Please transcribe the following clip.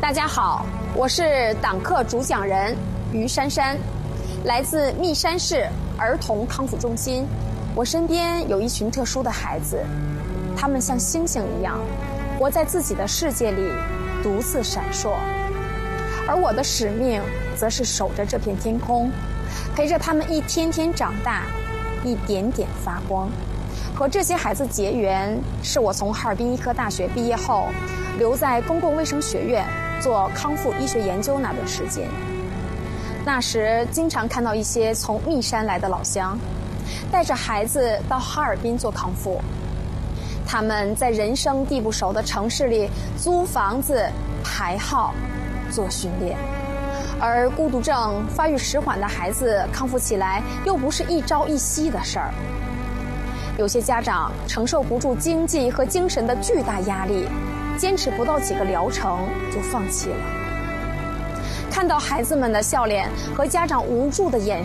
大家好，我是党课主讲人于珊珊，来自密山市儿童康复中心。我身边有一群特殊的孩子，他们像星星一样，活在自己的世界里，独自闪烁。而我的使命，则是守着这片天空，陪着他们一天天长大，一点点发光。和这些孩子结缘，是我从哈尔滨医科大学毕业后，留在公共卫生学院做康复医学研究那段时间。那时经常看到一些从密山来的老乡，带着孩子到哈尔滨做康复。他们在人生地不熟的城市里租房子、排号、做训练，而孤独症发育迟缓的孩子康复起来又不是一朝一夕的事儿。有些家长承受不住经济和精神的巨大压力，坚持不到几个疗程就放弃了。看到孩子们的笑脸和家长无助的眼